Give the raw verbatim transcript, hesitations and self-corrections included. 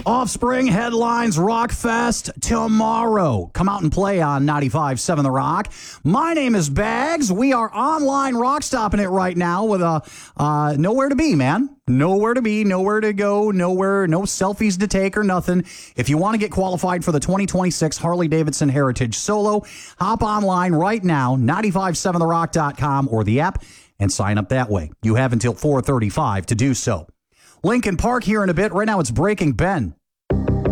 Offspring headlines Rockfest tomorrow. Come out and play on ninety-five point seven The Rock. My name is Bags. We are online rock stopping it right now with a uh, nowhere to be, man. Nowhere to be, nowhere to go, nowhere, no selfies to take or nothing. If you want to get qualified for the twenty twenty-six Harley-Davidson Heritage Solo, hop online right now, ninety-five point seven the rock dot com or the app, and sign up that way. You have until four thirty-five to do so. Lincoln Park here in a bit. Right now it's Breaking Ben.